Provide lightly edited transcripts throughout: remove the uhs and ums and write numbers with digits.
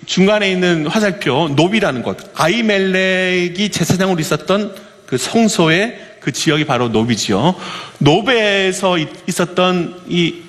중간에 있는 화살표 노비라는 곳, 아히멜렉이 제사장으로 있었던 그 성소의 그 지역이 바로 노비지요. 노베에서 있었던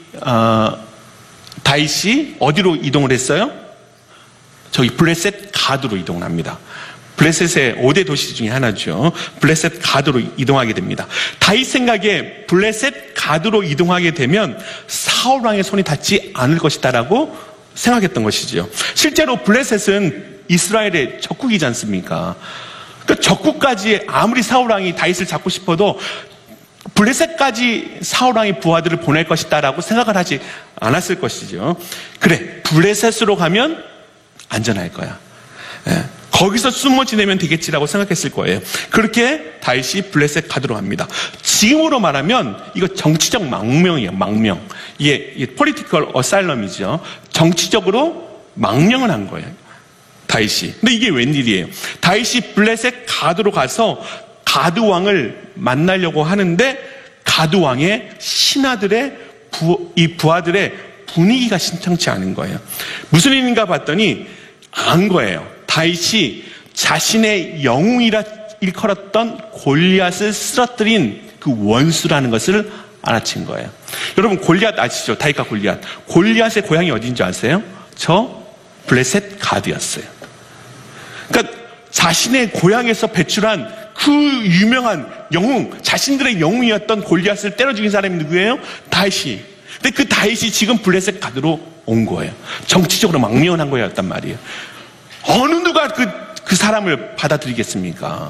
다윗이 어디로 이동을 했어요? 저기 블레셋 가드로 이동을 합니다. 블레셋의 5대 도시 중에 하나죠. 블레셋 가드로 이동하게 됩니다. 다윗 생각에 블레셋 가드로 이동하게 되면 사울 왕의 손이 닿지 않을 것이다라고 생각했던 것이죠. 실제로 블레셋은 이스라엘의 적국이지 않습니까? 그 적국까지 아무리 사울 왕이 다윗을 잡고 싶어도 블레셋까지 사울 왕의 부하들을 보낼 것이다라고 생각을 하지 않았을 것이죠. 그래, 블레셋으로 가면 안전할 거야. 예, 거기서 숨어 지내면 되겠지라고 생각했을 거예요. 그렇게 다윗이 블레셋 가드로 갑니다. 지금으로 말하면 이거 정치적 망명이에요. 망명. 이게 political asylum이죠. 정치적으로 망명을 한 거예요, 다윗이. 근데 이게 웬일이에요? 다윗이 블레셋 가드로 가서 가드 왕을 만나려고 하는데 가드 왕의 신하들의 이 부하들의 분위기가 심상치 않은 거예요. 무슨 일인가 봤더니 안 거예요. 다윗이 자신의 영웅이라 일컬었던 골리앗을 쓰러뜨린 그 원수라는 것을 알아챈 거예요. 여러분, 골리앗 아시죠? 다윗과 골리앗. 골리앗의 고향이 어딘지 아세요? 저 블레셋 가드였어요. 그러니까 자신의 고향에서 배출한 그 유명한 영웅, 자신들의 영웅이었던 골리앗을 때려 죽인 사람이 누구예요? 다윗이. 근데 그 다윗이 지금 블레셋 가드로 온 거예요. 정치적으로 망명을 한 거였단 말이에요. 어느 누가 그 사람을 받아들이겠습니까?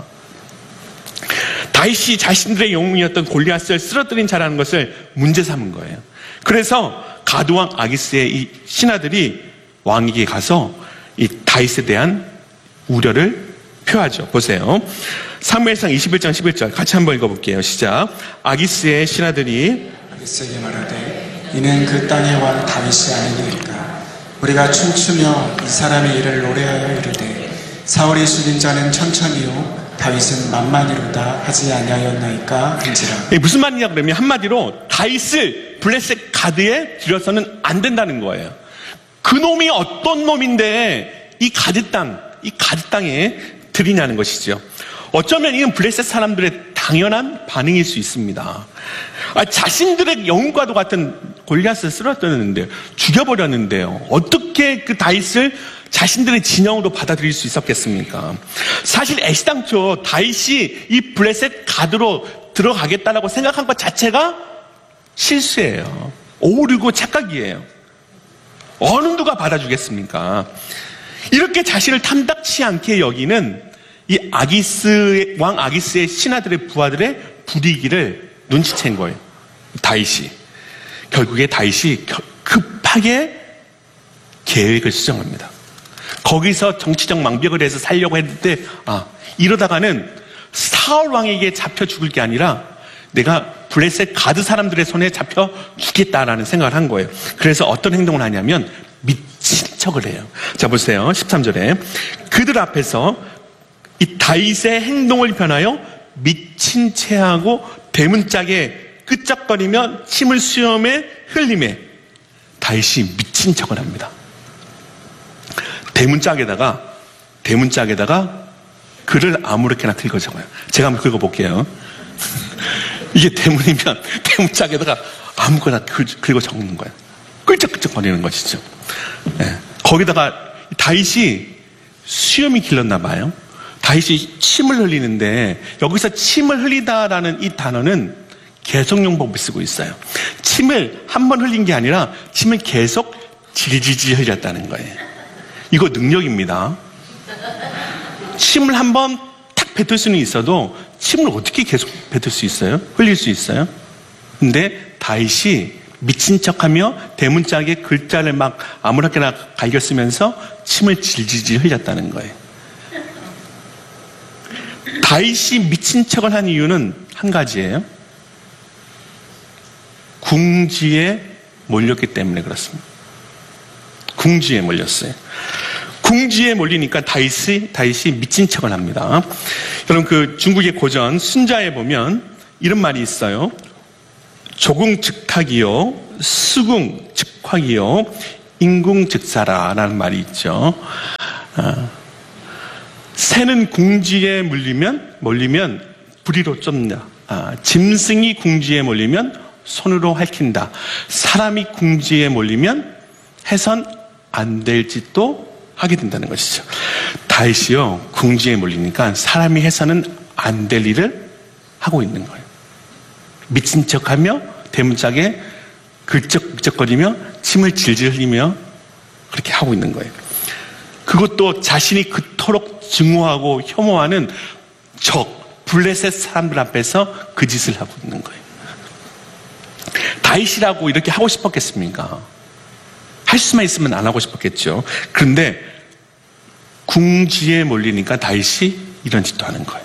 다윗이 자신들의 영웅이었던 골리앗을 쓰러뜨린 자라는 것을 문제 삼은 거예요. 그래서 가드왕 아기스의 이 신하들이 왕에게 가서 이 다윗에 대한 우려를 표하죠. 보세요. 사무엘상 21장 11절 같이 한번 읽어볼게요. 시작. 아기스의 신하들이 아기스에게 말하되 이는 그 땅의 왕 다윗이 아니니까 우리가 춤추며 이 사람의 일을 노래하여 이르되 사울이 죽인 자는 천천히요 다윗은 만만이로다 하지 아니하였나이까 한지라. 무슨 말이냐 그러면 한마디로 다윗을 블레셋 가드에 들여서는 안 된다는 거예요. 그 놈이 어떤 놈인데 이 가드 땅에 들이냐는 것이죠. 어쩌면 이건 블레셋 사람들의 당연한 반응일 수 있습니다. 자신들의 영웅과도 같은 골리앗을 쓰러뜨렸는데요, 죽여버렸는데요, 어떻게 그 다윗을 자신들의 진영으로 받아들일 수 있었겠습니까? 사실 애시당초 다윗이 이 블레셋 가드로 들어가겠다라고 생각한 것 자체가 실수예요. 오류고 착각이에요. 어느 누가 받아주겠습니까? 이렇게 자신을 탐탁치 않게 여기는 이 왕 아기스의 신하들의 부하들의 분위기를 눈치챈 거예요. 다윗이. 결국에 다윗이 급하게 계획을 수정합니다. 거기서 정치적 망벽을 해서 살려고 했는데 이러다가는 사울 왕에게 잡혀 죽을 게 아니라 내가 블레셋 가드 사람들의 손에 잡혀 죽겠다라는 생각을 한 거예요. 그래서 어떤 행동을 하냐면 미친 척을 해요. 자, 보세요. 13절에 그들 앞에서 이 다윗의 행동을 변하여 미친 체하고 대문짝에 끄적거리며 침을 수염에 흘리매 다윗이 미친 척을 합니다. 대문짝에다가 글을 아무렇게나 긁어 적어요. 제가 한번 긁어볼게요. 이게 대문이면 대문짝에다가 아무거나 긁어 적는 거예요. 끌적끌적거리는 것이죠. 네. 거기다가 다윗이 수염이 길렀나 봐요. 다윗이 침을 흘리는데 여기서 침을 흘리다라는 이 단어는 계속용법을 쓰고 있어요. 침을 한 번 흘린 게 아니라 침을 계속 질질질 흘렸다는 거예요. 이거 능력입니다. 침을 한 번 탁 뱉을 수는 있어도 침을 어떻게 계속 뱉을 수 있어요? 흘릴 수 있어요? 근데 다윗이 미친 척하며 대문짝에 글자를 막 아무렇게나 갈겨 쓰면서 침을 질질질 흘렸다는 거예요. 다윗이 미친 척을 한 이유는 한 가지예요. 궁지에 몰렸기 때문에 그렇습니다. 궁지에 몰렸어요. 궁지에 몰리니까 다윗이 미친 척을 합니다. 여러분, 그 중국의 고전 순자에 보면 이런 말이 있어요. 조궁즉탁이요, 수궁즉화이요, 인궁즉사라라는 말이 있죠. 새는 궁지에 몰리면 부리로 쫓는다. 짐승이 궁지에 몰리면 손으로 핥힌다. 사람이 궁지에 몰리면 해선 안 될 짓도 하게 된다는 것이죠. 다윗이요, 궁지에 몰리니까 사람이 해서는 안 될 일을 하고 있는 거예요. 미친 척하며 대문짝에 글쩍글쩍거리며 침을 질질 흘리며 그렇게 하고 있는 거예요. 그것도 자신이 그토록 증오하고 혐오하는 블레셋 사람들 앞에서 그 짓을 하고 있는 거예요. 다윗이라고 이렇게 하고 싶었겠습니까? 할 수만 있으면 안 하고 싶었겠죠. 그런데 궁지에 몰리니까 다윗이 이런 짓도 하는 거예요.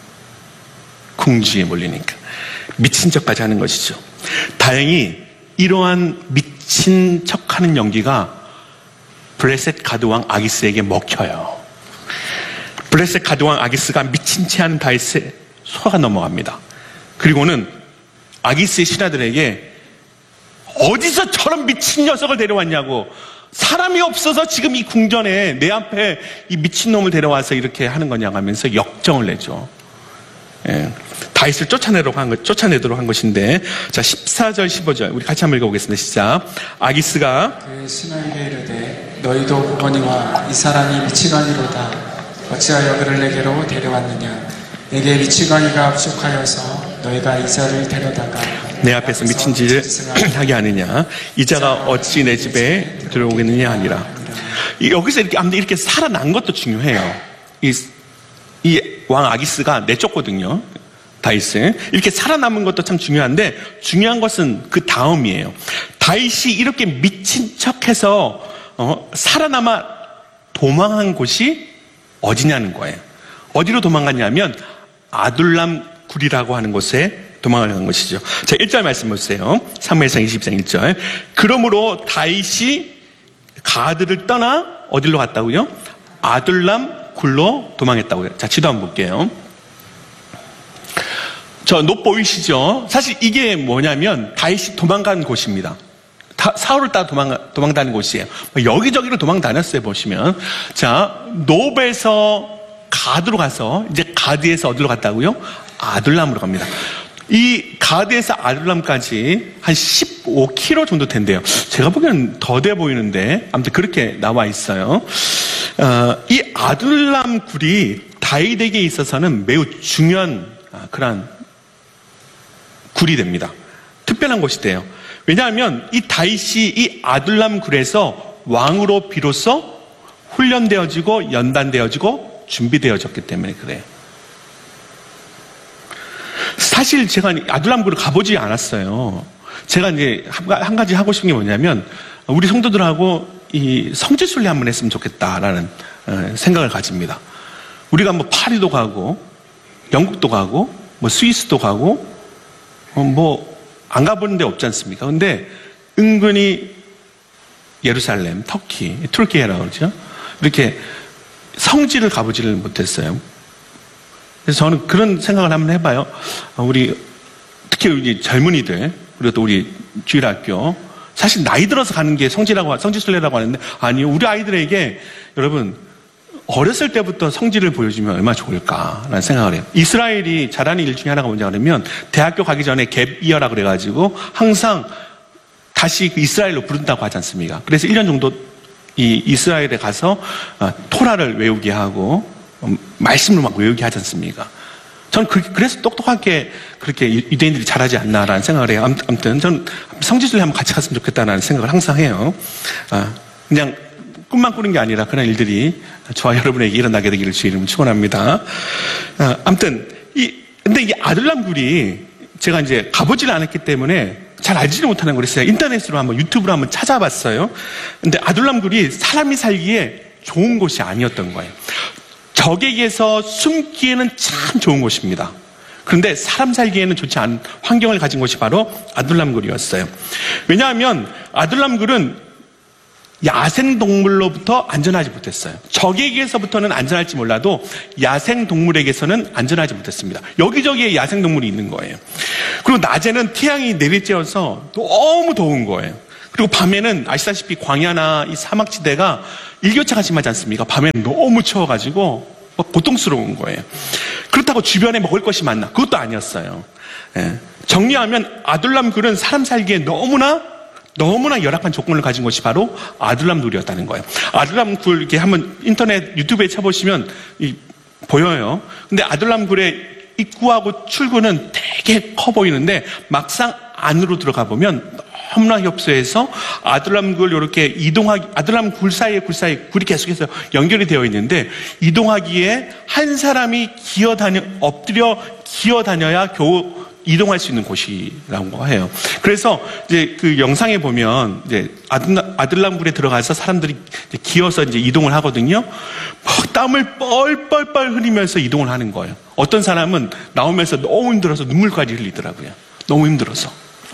궁지에 몰리니까 미친 척까지 하는 것이죠. 다행히 이러한 미친 척하는 연기가 블레셋 가드왕 아기스에게 먹혀요. 블레셋 가드왕 아기스가 미친 채 하는 다윗의 소가 넘어갑니다. 그리고는 아기스의 신하들에게 어디서 저런 미친 녀석을 데려왔냐고, 사람이 없어서 지금 이 궁전에 내 앞에 이 미친놈을 데려와서 이렇게 하는 거냐고 하면서 역정을 내죠. 다윗을 쫓아내도록 한 것인데, 자, 14절 15절 우리 같이 한번 읽어보겠습니다. 시작. 아기스가 그 신하에게 이르되 너희도 보거니와 이 사람이 미치광이로다. 어찌하여 그를 내게로 데려왔느냐. 내게 미치광이가 부족하여서 너희가 이 자를 데려다가 내 앞에서 미친 짓을 하게 하느냐. 이 자가 어찌 내 집에 들어오겠느냐 하니라. 여기서 이렇게 살아난 것도 중요해요. 이 왕 아기스가 내쫓거든요. 다윗을. 이렇게 살아남은 것도 참 중요한데, 중요한 것은 그 다음이에요. 다윗이 이렇게 미친 척해서 살아남아 도망한 곳이 어디냐는 거예요. 어디로 도망갔냐면 아둘람 굴이라고 하는 곳에 도망을 간 것이죠. 자, 1절 말씀 보세요. 사무엘상 20장 1절. 그러므로 다윗이 가드를 떠나 어디로 갔다고요? 아둘람 굴로 도망했다고요. 자, 지도 한번 볼게요. 저 높 보이시죠? 사실 이게 뭐냐면 다윗이 도망간 곳입니다. 사울을 따라 도망다니는 곳이에요. 여기저기로 도망다녔어요, 보시면. 자, 높에서 가드로 가서, 이제 가드에서 어디로 갔다고요? 아둘람으로 갑니다. 이 가드에서 아둘람까지 한 15km 정도 된대요. 제가 보기에는 더 돼 보이는데, 아무튼 그렇게 나와 있어요. 이 아둘람 굴이 다윗에게 있어서는 매우 중요한 그런 굴이 됩니다. 특별한 곳이 돼요. 왜냐하면 이 다윗이 이 아둘람 굴에서 왕으로 비로소 훈련되어지고 연단되어지고 준비되어졌기 때문에 그래요. 사실 제가 아둘람 굴을 가보지 않았어요. 제가 이제 한 가지 하고 싶은 게 뭐냐면, 우리 성도들하고 이 성지순례 한번 했으면 좋겠다라는 생각을 가집니다. 우리가 뭐 파리도 가고 영국도 가고 뭐 스위스도 가고 뭐 안 가보는 데 없지 않습니까? 근데 은근히 예루살렘, 터키, 툴키에라고 그러죠. 이렇게 성지를 가보지를 못했어요. 그래서 저는 그런 생각을 한번 해봐요. 우리 특히 우리 젊은이들, 그리고 또 우리 주일학교, 사실 나이 들어서 가는 게 성지순례라고 하는데, 아니요. 우리 아이들에게 여러분 어렸을 때부터 성지를 보여주면 얼마나 좋을까라는 생각을 해요. 이스라엘이 잘하는 일 중에 하나가 뭐냐 그러면, 대학교 가기 전에 갭 이어라 그래가지고 항상 다시 그 이스라엘로 부른다고 하지 않습니까? 그래서 1년 정도 이 이스라엘에 가서 토라를 외우게 하고 말씀을 막 외우게 하지 않습니까? 저는 그래서 똑똑하게 그렇게 유대인들이 잘하지 않나라는 생각을 해요. 아무튼 저는 성지순례 한번 같이 갔으면 좋겠다라는 생각을 항상 해요. 그냥 꿈만 꾸는 게 아니라 그런 일들이 저와 여러분에게 일어나게 되기를 주의 이름으로 축원합니다. 아무튼 근데 이 아둘람 굴이 제가 이제 가보지를 않았기 때문에 잘 알지를 못하는 거였어요. 인터넷으로 한번 유튜브로 한번 찾아봤어요. 근데 아둘람 굴이 사람이 살기에 좋은 곳이 아니었던 거예요. 적에게서 숨기에는 참 좋은 곳입니다. 그런데 사람 살기에는 좋지 않은 환경을 가진 곳이 바로 아둘람 굴이었어요. 왜냐하면 아둘람 굴은 야생동물로부터 안전하지 못했어요. 적에게서부터는 안전할지 몰라도 야생동물에게서는 안전하지 못했습니다. 여기저기에 야생동물이 있는 거예요. 그리고 낮에는 태양이 내리쬐어서 너무 더운 거예요. 그리고 밤에는 아시다시피 광야나 이 사막지대가 일교차가 심하지 않습니까? 밤에는 너무 추워가지고 고통스러운 거예요. 그렇다고 주변에 먹을 것이 많나? 그것도 아니었어요. 예. 정리하면 아둘람 굴은 사람 살기에 너무나 열악한 조건을 가진 것이 바로 아둘람 굴이었다는 거예요. 아둘람 굴 이렇게 한번 인터넷 유튜브에 쳐보시면 보여요. 근데 아둘람 굴의 입구하고 출구는 되게 커 보이는데 막상 안으로 들어가 보면 너무나 협소해서 아둘람 굴 이렇게 아둘람 굴 사이에 굴이 계속해서 연결이 되어 있는데 이동하기에 한 사람이 엎드려 기어 다녀야 겨우 이동할 수 있는 곳이라고 해요. 그래서 이제 그 영상에 보면 이제 아둘람 굴에 들어가서 사람들이 이제 기어서 이제 이동을 하거든요. 땀을 뻘뻘뻘 흘리면서 이동을 하는 거예요. 어떤 사람은 나오면서 너무 힘들어서 눈물까지 흘리더라고요. 너무 힘들어서.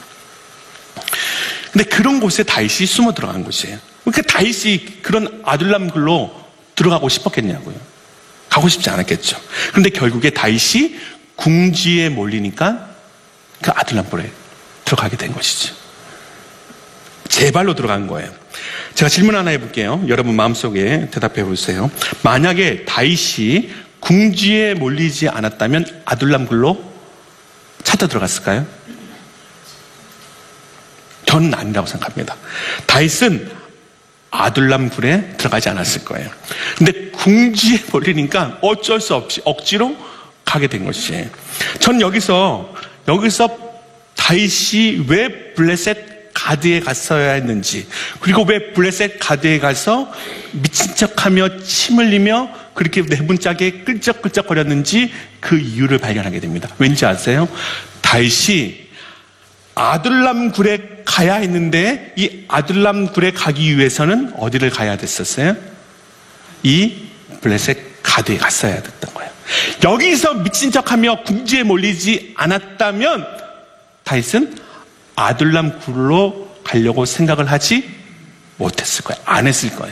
근데 그런 곳에 다윗이 숨어 들어간 곳이에요. 그러니까 다윗이 그런 아둘람 굴로 들어가고 싶었겠냐고요. 가고 싶지 않았겠죠. 그런데 결국에 다윗이 궁지에 몰리니까 그 아둘람 굴에 들어가게 된 것이죠. 제 발로 들어간 거예요. 제가 질문 하나 해볼게요. 여러분 마음속에 대답해 보세요. 만약에 다윗이 궁지에 몰리지 않았다면 아둘람 굴로 찾아 들어갔을까요? 저는 아니라고 생각합니다. 다윗은 아둘람 굴에 들어가지 않았을 거예요. 근데 궁지에 몰리니까 어쩔 수 없이 억지로 가게 된 것이에요. 전 여기서 다윗이 왜 블레셋 가드에 갔어야 했는지, 그리고 왜 블레셋 가드에 가서 미친 척하며 침 흘리며 그렇게 내분짝에 끌적끌적거렸는지 그 이유를 발견하게 됩니다. 왠지 아세요? 다윗이 아둘람 굴에 가야 했는데 이 아둘람 굴에 가기 위해서는 어디를 가야 됐었어요? 이 블레셋 가드에 갔어야 됐던 거예요. 여기서 미친 척하며 궁지에 몰리지 않았다면 다윗은 아둘람 굴로 가려고 생각을 하지 못했을 거예요. 안 했을 거예요.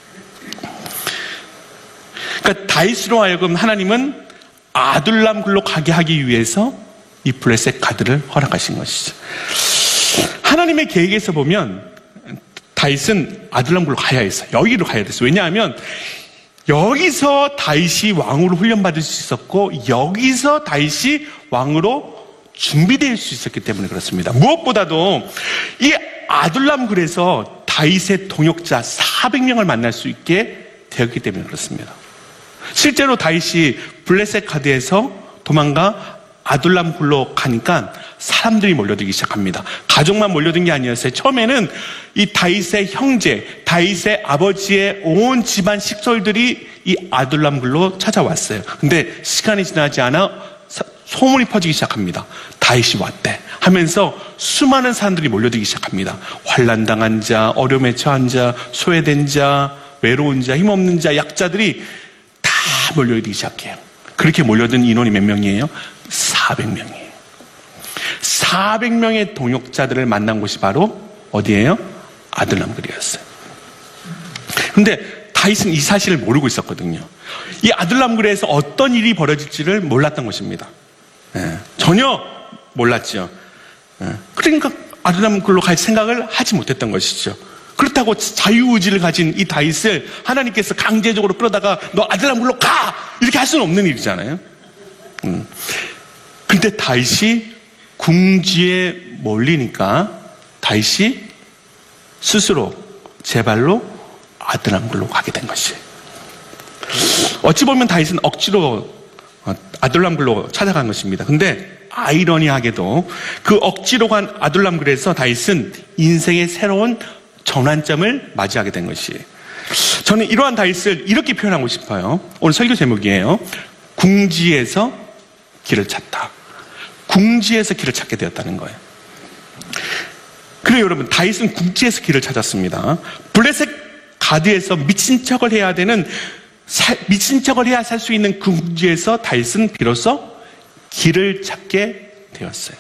그러니까 다윗으로 하여금 하나님은 아둘람 굴로 가게 하기 위해서 이 블레셋 가드를 허락하신 것이죠. 하나님의 계획에서 보면 다윗은 아둘람 굴로 가야 했어요. 여기로 가야 됐어요. 왜냐하면 여기서 다윗이 왕으로 훈련받을 수 있었고 여기서 다윗이 왕으로 준비될 수 있었기 때문에 그렇습니다. 무엇보다도 이 아둘람 굴에서 다윗의 동역자 400명을 만날 수 있게 되었기 때문에 그렇습니다. 실제로 다윗이 블레셋 가드에서 도망가 아둘람 굴로 가니까 사람들이 몰려들기 시작합니다. 가족만 몰려든 게 아니었어요. 처음에는 이 다윗의 형제, 다윗의 아버지의 온 집안 식솔들이 이 아둘람 굴로 찾아왔어요. 근데 시간이 지나지 않아 소문이 퍼지기 시작합니다. 다윗이 왔대 하면서 수많은 사람들이 몰려들기 시작합니다. 환난당한 자, 어려움에 처한 자, 소외된 자, 외로운 자, 힘없는 자, 약자들이 다 몰려들기 시작해요. 그렇게 몰려든 인원이 몇 명이에요? 400명이에요. 400명의 동역자들을 만난 곳이 바로 어디예요? 아둘람 굴이었어요. 그런데 다윗은 이 사실을 모르고 있었거든요. 이 아둘람 굴에서 어떤 일이 벌어질지를 몰랐던 것입니다. 전혀 몰랐죠. 그러니까 아둘람 굴로 갈 생각을 하지 못했던 것이죠. 그렇다고 자유의지를 가진 이 다윗을 하나님께서 강제적으로 끌어다가 너 아둘람 굴로 가! 이렇게 할 수는 없는 일이잖아요. 근데 다윗이 궁지에 몰리니까 다윗이 스스로 제 발로 아둘람 굴로 가게 된 것이에요. 어찌 보면 다윗은 억지로 아둘람 굴로 찾아간 것입니다. 근데 아이러니하게도 그 억지로 간 아둘람 굴에서 다윗은 인생의 새로운 전환점을 맞이하게 된 것이에요. 저는 이러한 다윗을 이렇게 표현하고 싶어요. 오늘 설교 제목이에요. 궁지에서 길을 찾다. 궁지에서 길을 찾게 되었다는 거예요. 그래요, 여러분. 다윗은 궁지에서 길을 찾았습니다. 블레셋 가드에서 미친 척을 해야 살 수 있는 그 궁지에서 다윗은 비로소 길을 찾게 되었어요.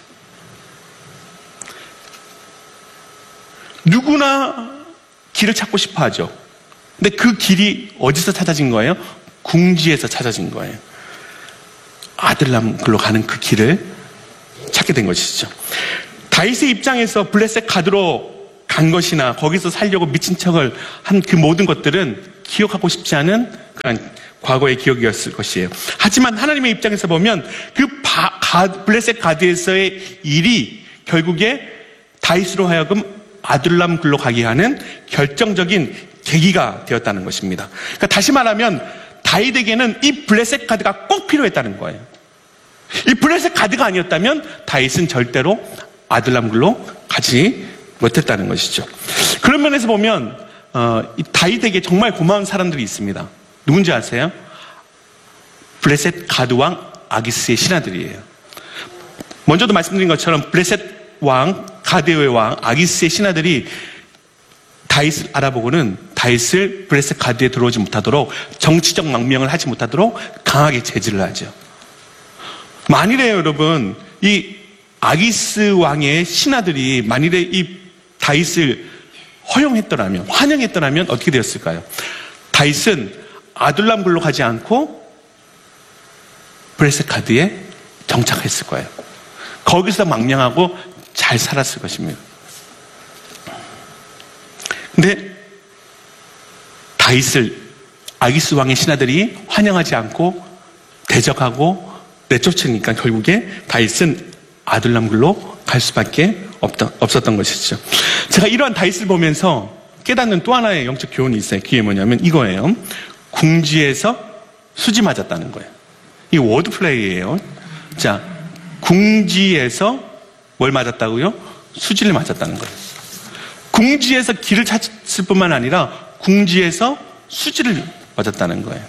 누구나 길을 찾고 싶어 하죠. 근데 그 길이 어디서 찾아진 거예요? 궁지에서 찾아진 거예요. 아둘람 굴로 가는 그 길을 찾게 된 것이죠. 다윗의 입장에서 블레셋 가드로 간 것이나 거기서 살려고 미친 척을 한 그 모든 것들은 기억하고 싶지 않은 그런 과거의 기억이었을 것이에요. 하지만 하나님의 입장에서 보면 그 블레셋 가드에서의 일이 결국에 다윗으로 하여금 아둘람 굴로 가게 하는 결정적인 계기가 되었다는 것입니다. 그러니까 다시 말하면 다윗에게는 이 블레셋 가드가 꼭 필요했다는 거예요. 이 블레셋 가드가 아니었다면 다윗은 절대로 아둘람 굴로 가지 못했다는 것이죠. 그런 면에서 보면 이 다윗에게 정말 고마운 사람들이 있습니다. 누군지 아세요? 블레셋 가드 왕 아기스의 신하들이에요. 먼저도 말씀드린 것처럼 블레셋 왕, 가드의 왕 아기스의 신하들이 다윗을 알아보고는 다윗을 블레셋 가드에 들어오지 못하도록, 정치적 망명을 하지 못하도록 강하게 제지를 하죠. 만일에 여러분 이 아기스 왕의 신하들이 만일에 이 다윗을 허용했더라면, 환영했더라면 어떻게 되었을까요? 다윗은 아둘람 굴로 가지 않고 블레셋 가드에 정착했을 거예요. 거기서 망명하고 잘 살았을 것입니다. 근데 다윗을 아기스 왕의 신하들이 환영하지 않고 대적하고 내쫓으니까 결국에 다윗은 아둘람 굴로 갈 수밖에 없었던 것이죠. 제가 이러한 다윗을 보면서 깨닫는 또 하나의 영적 교훈이 있어요. 그게 뭐냐면 이거예요. 궁지에서 수지 맞았다는 거예요. 이 워드 플레이예요. 자, 궁지에서 뭘 맞았다고요? 수지를 맞았다는 거예요. 궁지에서 길을 찾았을 뿐만 아니라 궁지에서 수지를 맞았다는 거예요.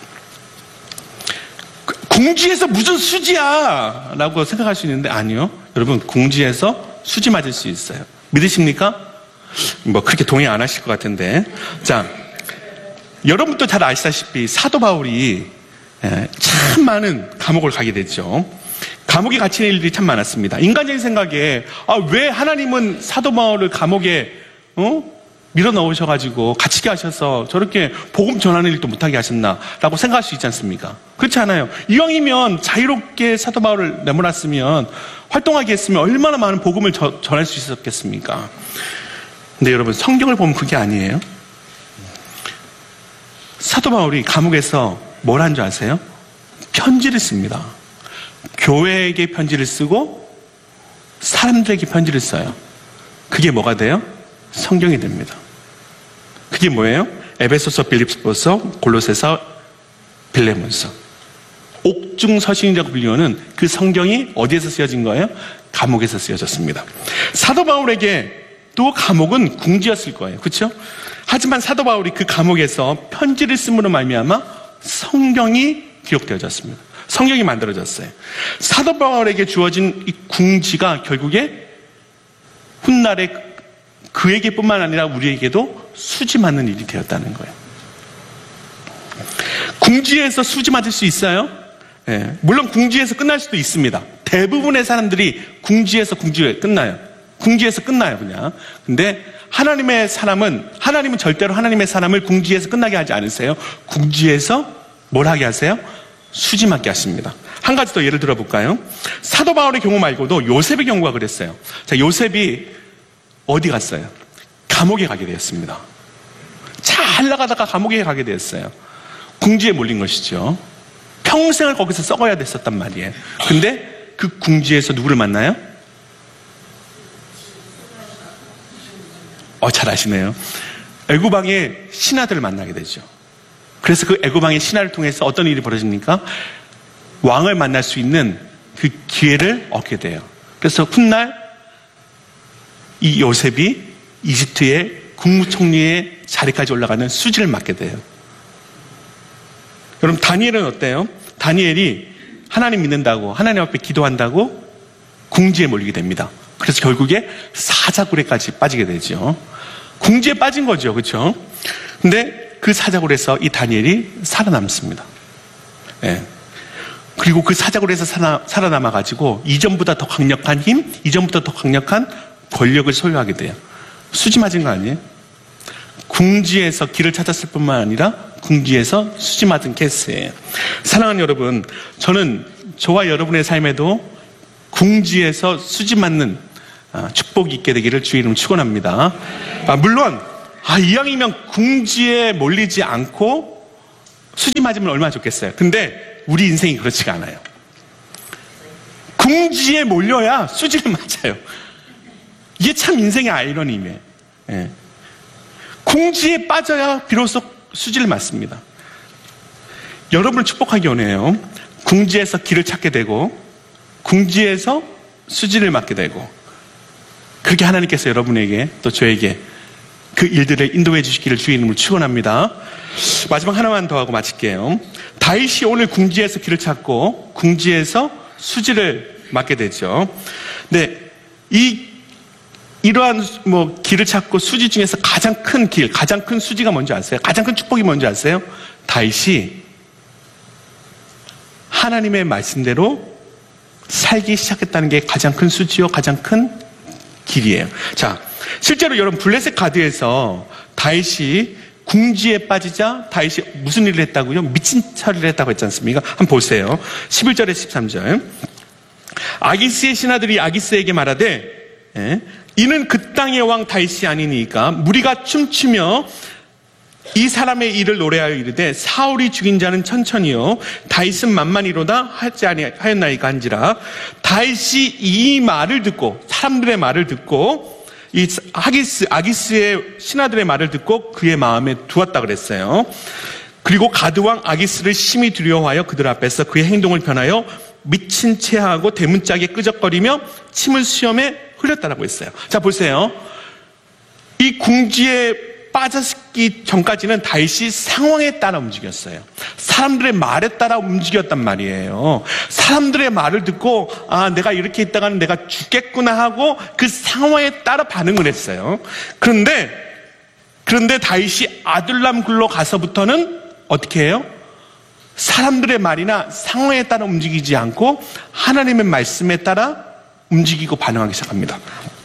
궁지에서 무슨 수지야! 라고 생각할 수 있는데 아니요. 여러분, 궁지에서 수지 맞을 수 있어요. 믿으십니까? 뭐 그렇게 동의 안 하실 것 같은데. 자, 여러분도 잘 아시다시피 사도 바울이 참 많은 감옥을 가게 됐죠. 감옥에 갇히는 일들이 참 많았습니다. 인간적인 생각에 왜 하나님은 사도 바울을 감옥에 밀어 넣으셔가지고 갇히게 하셔서 저렇게 복음 전하는 일도 못하게 하셨나라고 생각할 수 있지 않습니까? 그렇지 않아요. 이왕이면 자유롭게 사도 바울을 내몰았으면, 활동하게 했으면 얼마나 많은 복음을 전할 수 있었겠습니까? 근데 여러분, 성경을 보면 그게 아니에요. 사도 바울이 감옥에서 뭘 한 줄 아세요? 편지를 씁니다. 교회에게 편지를 쓰고 사람들에게 편지를 써요. 그게 뭐가 돼요? 성경이 됩니다. 그게 뭐예요? 에베소서, 빌립보서, 골로새서, 빌레몬서. 옥중서신이라고 불리우는 그 성경이 어디에서 쓰여진 거예요? 감옥에서 쓰여졌습니다. 사도 바울에게 또 감옥은 궁지였을 거예요. 그렇죠? 하지만 사도 바울이 그 감옥에서 편지를 쓰므로 말미암아 성경이 기록되어졌습니다. 성경이 만들어졌어요. 사도 바울에게 주어진 이 궁지가 결국에 훗날에 그에게뿐만 아니라 우리에게도 수지 맞는 일이 되었다는 거예요. 궁지에서 수지 맞을 수 있어요? 예, 물론 궁지에서 끝날 수도 있습니다. 대부분의 사람들이 궁지에서 끝나요. 궁지에서 끝나요, 그냥. 근데 하나님은 절대로 하나님의 사람을 궁지에서 끝나게 하지 않으세요. 궁지에서 뭘 하게 하세요? 수지 맞게 하십니다. 한 가지 더 예를 들어볼까요? 사도 바울의 경우 말고도 요셉의 경우가 그랬어요. 자, 요셉이 어디 갔어요? 감옥에 가게 되었습니다. 잘 나가다가 감옥에 가게 되었어요. 궁지에 몰린 것이죠. 평생을 거기서 썩어야 됐었단 말이에요. 근데 그 궁지에서 누구를 만나요? 잘 아시네요. 애굽왕의 신하들을 만나게 되죠. 그래서 그 애굽왕의 신하를 통해서 어떤 일이 벌어집니까? 왕을 만날 수 있는 그 기회를 얻게 돼요. 그래서 훗날 이 요셉이 이집트의 국무총리의 자리까지 올라가는 수지를 맡게 돼요. 여러분, 다니엘은 어때요? 다니엘이 하나님 믿는다고, 하나님 앞에 기도한다고 궁지에 몰리게 됩니다. 그래서 결국에 사자굴에까지 빠지게 되죠. 궁지에 빠진 거죠. 그렇죠? 근데 그 사자굴에서 이 다니엘이 살아남습니다. 예. 그리고 그 사자굴에서 살아남아가지고 이전보다 더 강력한 힘, 이전보다 더 강력한 권력을 소유하게 돼요. 수지 맞은 거 아니에요? 궁지에서 길을 찾았을 뿐만 아니라 궁지에서 수지 맞은 케이스예요. 사랑하는 여러분, 저는 저와 여러분의 삶에도 궁지에서 수지 맞는 축복이 있게 되기를 주의 이름 축원합니다. 물론 이왕이면 궁지에 몰리지 않고 수지 맞으면 얼마나 좋겠어요. 근데 우리 인생이 그렇지가 않아요. 궁지에 몰려야 수지를 맞아요. 이게 참 인생의 아이러니네. 예. 궁지에 빠져야 비로소 수지를 맞습니다. 여러분을 축복하기 원해요. 궁지에서 길을 찾게 되고 궁지에서 수지를 맞게 되고 그렇게 하나님께서 여러분에게 또 저에게 그 일들을 인도해 주시기를 주의 이름으로 축원합니다. 마지막 하나만 더 하고 마칠게요. 다윗이 오늘 궁지에서 길을 찾고 궁지에서 수지를 맞게 되죠. 네, 이러한 길을 찾고 수지 중에서 가장 큰 길, 가장 큰 수지가 뭔지 아세요? 가장 큰 축복이 뭔지 아세요? 다윗이 하나님의 말씀대로 살기 시작했다는 게 가장 큰 수지요, 가장 큰 길이에요. 자, 실제로 여러분 블레셋 가드에서 다윗이 궁지에 빠지자 다윗이 무슨 일을 했다고요? 미친 처리를 했다고 했지 않습니까? 한번 보세요. 11절에 13절. 아기스의 신하들이 아기스에게 말하되 이는 그 땅의 왕 다윗이 아니니까 무리가 춤추며 이 사람의 일을 노래하여 이르되 사울이 죽인 자는 천천히요 다윗은 만만히로다 하지 아니하였나이까 한지라. 다윗이 이 말을 듣고 사람들의 말을 듣고 이 아기스의 신하들의 말을 듣고 그의 마음에 두었다 그랬어요. 그리고 가드왕 아기스를 심히 두려워하여 그들 앞에서 그의 행동을 변하여 미친 채 하고 대문짝에 끄적거리며 침을 수염에 흘렸다라고 했어요. 자, 보세요. 이 궁지에 빠졌기 전까지는 다윗이 상황에 따라 움직였어요. 사람들의 말에 따라 움직였단 말이에요. 사람들의 말을 듣고 내가 이렇게 있다가는 내가 죽겠구나 하고 그 상황에 따라 반응을 했어요. 그런데 다윗이 아둘람 굴로 가서부터는 어떻게 해요? 사람들의 말이나 상황에 따라 움직이지 않고 하나님의 말씀에 따라 움직이고 반응하기 시작합니다.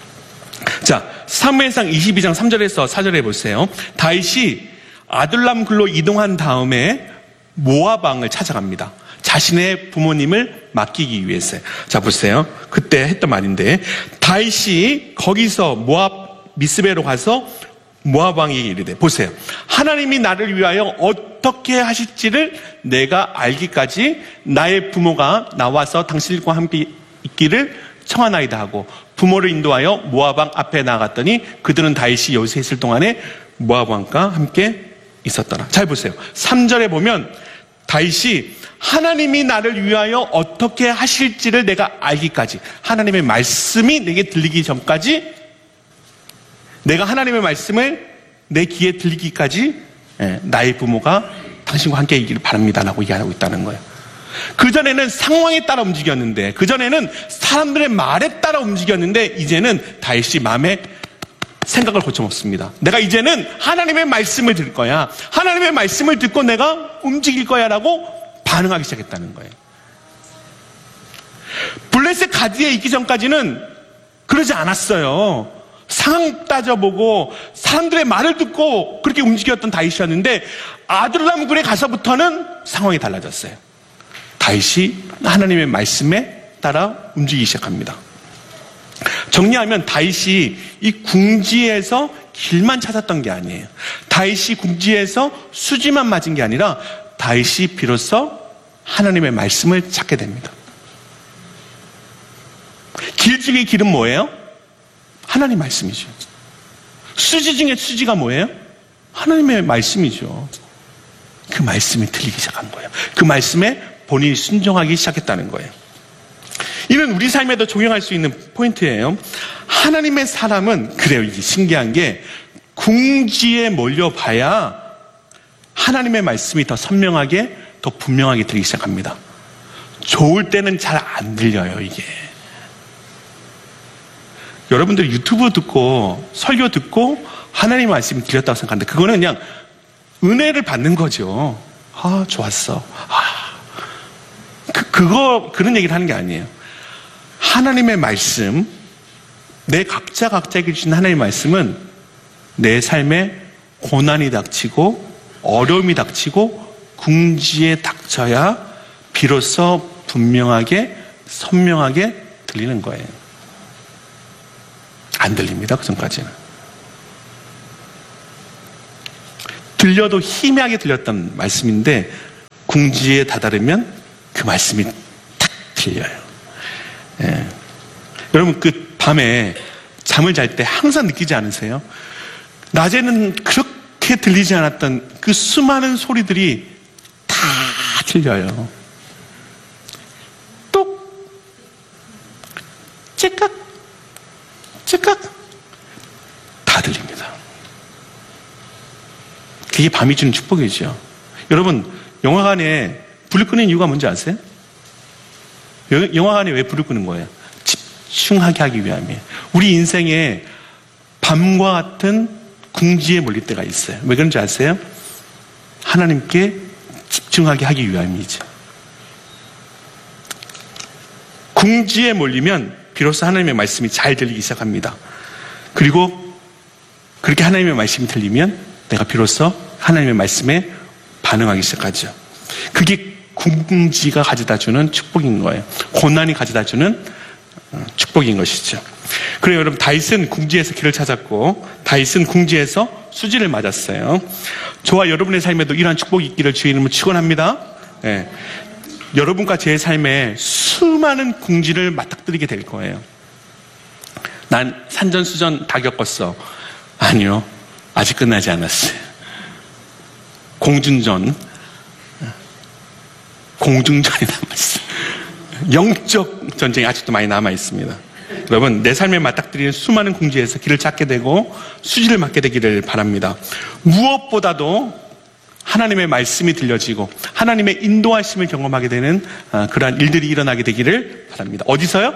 자, 사무엘상 22장 3절에서 4절에 보세요. 다윗이 아둘람 굴로 이동한 다음에 모압 왕을 찾아갑니다. 자신의 부모님을 맡기기 위해서요. 자, 보세요. 그때 했던 말인데 다윗이 거기서 모압 미스베로 가서 모압 왕에게 이르되 보세요. 하나님이 나를 위하여 어떻게 하실지를 내가 알기까지 나의 부모가 나와서 당신과 함께 있기를 청하나이다 하고 부모를 인도하여 모압 왕 앞에 나갔더니 그들은 다윗이 여기서 있을 동안에 모압 왕과 함께 있었더라. 잘 보세요. 3절에 보면 다윗이 하나님이 나를 위하여 어떻게 하실지를 내가 알기까지, 하나님의 말씀이 내게 들리기 전까지, 내가 하나님의 말씀을 내 귀에 들리기까지 나의 부모가 당신과 함께 있기를 바랍니다 라고 얘기하고 있다는 거예요. 그전에는 상황에 따라 움직였는데, 그전에는 사람들의 말에 따라 움직였는데, 이제는 다윗이 마음에 생각을 고쳐먹습니다. 내가 이제는 하나님의 말씀을 들을 거야. 하나님의 말씀을 듣고 내가 움직일 거야 라고 반응하기 시작했다는 거예요. 블레셋 가드에 있기 전까지는 그러지 않았어요. 상황 따져보고 사람들의 말을 듣고 그렇게 움직였던 다윗이었는데, 아둘람 굴에 가서부터는 상황이 달라졌어요. 다윗이 하나님의 말씀에 따라 움직이기 시작합니다. 정리하면 다윗이 이 궁지에서 길만 찾았던 게 아니에요. 다윗이 궁지에서 수지만 맞은 게 아니라 다윗이 비로소 하나님의 말씀을 찾게 됩니다. 길 중에 길은 뭐예요? 하나님 말씀이죠. 수지 중에 수지가 뭐예요? 하나님의 말씀이죠. 그 말씀이 들리기 시작한 거예요. 그 말씀에 본인이 순종하기 시작했다는 거예요. 이는 우리 삶에도 적용할 수 있는 포인트예요. 하나님의 사람은 그래요. 이게 신기한 게 궁지에 몰려봐야 하나님의 말씀이 더 선명하게, 더 분명하게 들리기 시작합니다. 좋을 때는 잘 안 들려요, 이게. 여러분들 유튜브 듣고 설교 듣고 하나님의 말씀이 들렸다고 생각하는데 그거는 그냥 은혜를 받는 거죠. 좋았어. 그런 얘기를 하는 게 아니에요. 하나님의 말씀, 내 각자에게 주신 하나님의 말씀은 내 삶에 고난이 닥치고 어려움이 닥치고 궁지에 닥쳐야 비로소 분명하게 선명하게 들리는 거예요. 안 들립니다. 그 전까지는. 들려도 희미하게 들렸던 말씀인데 궁지에 다다르면 그 말씀이 탁 들려요. 예. 여러분 그 밤에 잠을 잘 때 항상 느끼지 않으세요? 낮에는 그렇게 들리지 않았던 그 수많은 소리들이 다 들려요. 똑, 째깍, 째깍 다 들립니다. 그게 밤이 주는 축복이죠. 여러분 영화관에 불을 끄는 이유가 뭔지 아세요? 영화관에 왜 불을 끄는 거예요? 집중하게 하기 위함이에요. 우리 인생에 밤과 같은 궁지에 몰릴 때가 있어요. 왜 그런지 아세요? 하나님께 집중하게 하기 위함이죠. 궁지에 몰리면 비로소 하나님의 말씀이 잘 들리기 시작합니다. 그리고 그렇게 하나님의 말씀이 들리면 내가 비로소 하나님의 말씀에 반응하기 시작하죠. 그게 궁지가 가져다주는 축복인 거예요. 고난이 가져다주는 축복인 것이죠. 그래요, 여러분 다윗은 궁지에서 길을 찾았고 다윗은 궁지에서 수지를 맞았어요. 저와 여러분의 삶에도 이러한 축복이 있기를 주의 이름으로 축원합니다. 예. 여러분과 제 삶에 수많은 궁지를 맞닥뜨리게 될 거예요. 난 산전수전 다 겪었어. 아니요, 아직 끝나지 않았어요. 공중전이 남아있어요. 영적 전쟁이 아직도 많이 남아있습니다. 여러분 내 삶에 맞닥뜨리는 수많은 궁지에서 길을 찾게 되고 수지를 맞게 되기를 바랍니다. 무엇보다도 하나님의 말씀이 들려지고 하나님의 인도하심을 경험하게 되는 그러한 일들이 일어나게 되기를 바랍니다. 어디서요?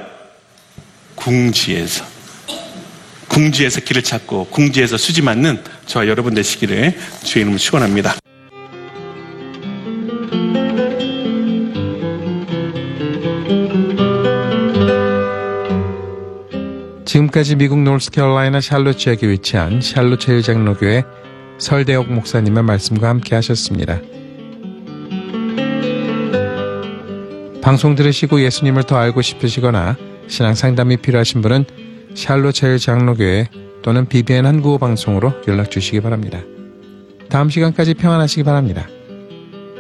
궁지에서 길을 찾고 궁지에서 수지 맞는 저와 여러분 되시기를 주의 이름으로 축원합니다. 지금까지 미국 노스캐롤라이나 샬롯 지역에 위치한 샬롯 제일장로교회 설대옥 목사님의 말씀과 함께 하셨습니다. 방송 들으시고 예수님을 더 알고 싶으시거나 신앙 상담이 필요하신 분은 샬롯 제일장로교회 또는 BBN 한국어 방송으로 연락 주시기 바랍니다. 다음 시간까지 평안하시기 바랍니다.